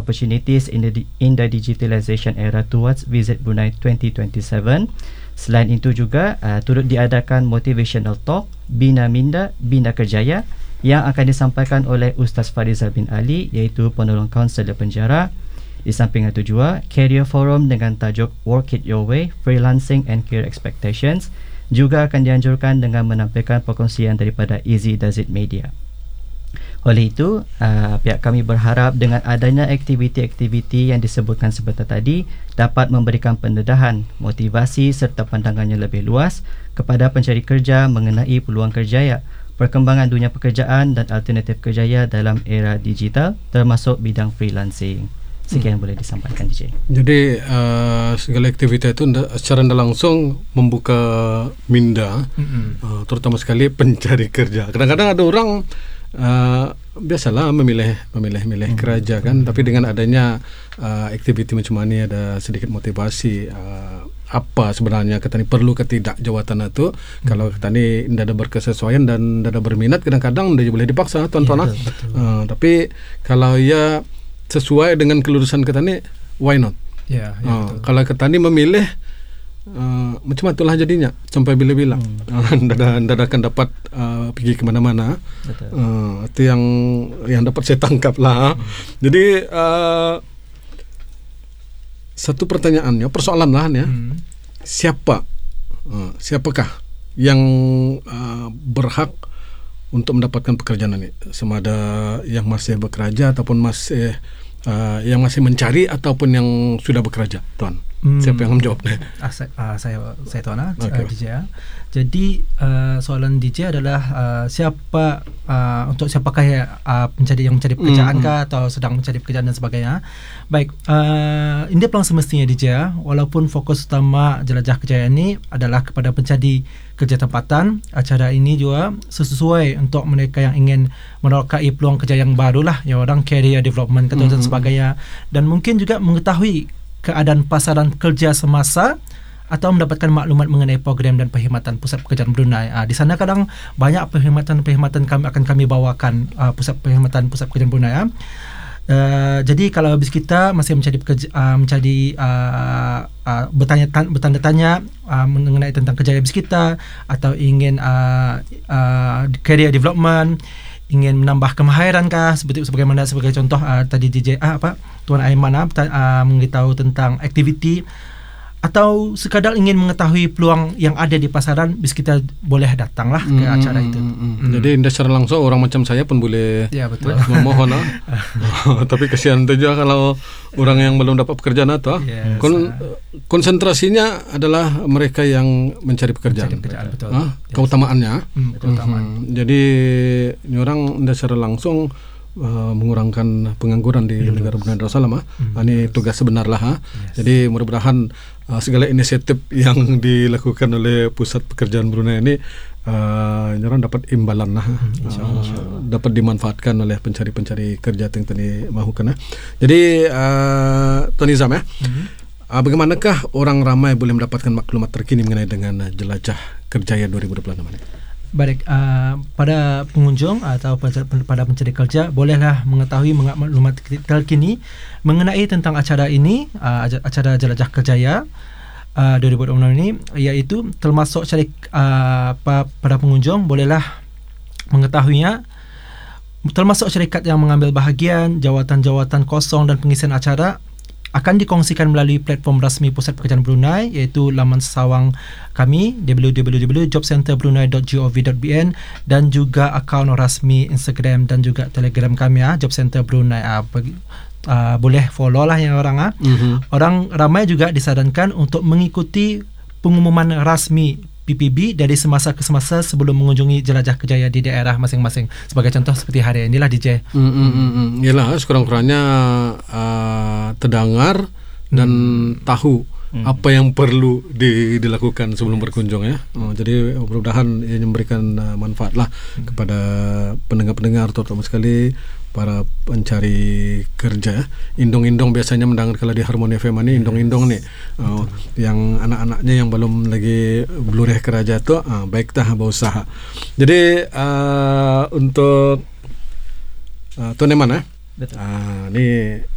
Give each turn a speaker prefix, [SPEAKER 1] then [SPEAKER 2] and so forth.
[SPEAKER 1] opportunities in the digitalization era towards Visit Brunei 2027. Selain itu juga turut diadakan motivational talk Bina Minda Bina Kerjaya yang akan disampaikan oleh Ustaz Farizal bin Ali, iaitu penolong kaunselor penjara. Di samping itu juga Career Forum dengan tajuk Work It Your Way, Freelancing and Career Expectations juga akan dianjurkan dengan menampilkan perkongsian daripada Easy Does It Media. Oleh itu, pihak kami berharap dengan adanya aktiviti-aktiviti yang disebutkan sebentar tadi dapat memberikan pendedahan, motivasi serta pandangan yang lebih luas kepada pencari kerja mengenai peluang kerjaya, perkembangan dunia pekerjaan dan alternatif kerjaya dalam era digital termasuk bidang freelancing. Sekian boleh disampaikan DJ.
[SPEAKER 2] Jadi segala aktiviti itu secara langsung membuka minda, terutama sekali pencari kerja. Kadang-kadang ada orang biasalah memilih kerja kan, tapi dengan adanya aktiviti macam ini ada sedikit motivasi apa sebenarnya kita ni perlu ke tidak jawatan itu. Kalau kita ni tidak ada berkesesuaian dan tidak ada berminat, kadang-kadang dia boleh dipaksa tuan-tuan. Tapi kalau ia sesuai dengan kelulusan kita ni, why not? Kalau kita ni memilih macam itulah jadinya sampai bila-bila tidak akan dapat pergi ke mana-mana. Itu yang dapat saya tangkap lah. Jadi satu pertanyaannya, persoalan lah ya, siapakah yang berhak untuk mendapatkan pekerjaan ini? Sama ada yang masih bekerja ataupun yang masih mencari ataupun yang sudah bekerja, tuan. Siapa yang menjawab?
[SPEAKER 3] Saya tuan DJ. Jadi soalan DJ adalah untuk siapakah yang mencari pekerjaan kah atau sedang mencari pekerjaan dan sebagainya. Baik, ini peluang semestinya DJ, walaupun fokus utama Jelajah Kerjaya ini adalah kepada pencari kerja tempatan. Acara ini juga sesuai untuk mereka yang ingin merokai peluang kerja yang baru lah, yang orang career development dan sebagainya, dan mungkin juga mengetahui keadaan pasaran kerja semasa atau mendapatkan maklumat mengenai program dan perkhidmatan Pusat Pekerjaan Brunei. Di sana kadang banyak perkhidmatan kami bawakan, Pusat Pekerjaan Brunei. Jadi kalau habis kita masih bertanya-tanya mengenai tentang kerja habis kita, atau ingin career development, ingin menambah kemahiran kah, seperti contoh tadi DJ Tuan Aiman memberitahu tentang aktiviti, atau sekadar ingin mengetahui peluang yang ada di pasaran, bis kita boleh datanglah ke acara itu.
[SPEAKER 2] Jadi secara langsung orang macam saya pun boleh memohon. Tapi kesian saja kalau orang yang belum dapat pekerjaan atau konsentrasinya adalah mereka yang mencari pekerjaan. Keutamaannya. Jadi orang secara langsung mengurangkan pengangguran di negara Brunei Darussalam. Ini tugas sebenar lah. Jadi mudah-mudahan segala inisiatif yang dilakukan oleh Pusat Pekerjaan Brunei ini orang dapat imbalan lah, dapat dimanfaatkan oleh pencari-pencari kerja yang tadi mahukan. Jadi Tuan Nizam bagaimanakah orang ramai boleh mendapatkan maklumat terkini mengenai dengan Jelajah Kerjaya 2026 ini?
[SPEAKER 3] Baik, pada pengunjung atau pada pencari kerja bolehlah mengetahui maklumat terkini mengenai tentang acara ini, acara Jelajah Kerjaya 2026 ini, iaitu termasuk pada pengunjung bolehlah mengetahuinya, termasuk syarikat yang mengambil bahagian, jawatan-jawatan kosong dan pengisian acara akan dikongsikan melalui platform rasmi Pusat Pekerjaan Brunei, iaitu laman sawang kami www.jobcenterbrunei.gov.bn, dan juga akaun rasmi Instagram dan juga Telegram kami Job Center Brunei. Boleh follow lah yang orang. Orang ramai juga disarankan untuk mengikuti pengumuman rasmi PPB dari semasa ke semasa sebelum mengunjungi Jelajah Kerjaya di daerah masing-masing. Sebagai contoh seperti hari inilah DJ.
[SPEAKER 2] Yalah, sekurang-kurangnya terdengar dan tahu apa yang perlu dilakukan sebelum berkunjung ya. Jadi mudah-mudahan ia memberikan manfaat lah kepada pendengar-pendengar, terutama sekali para pencari kerja. Indong-indong biasanya mendengar kalau di Harmoni FM ini indong-indong nih, yang anak-anaknya yang belum lagi blureh kerja tu, baik dah berusaha. Jadi untuk Tuan Eman ni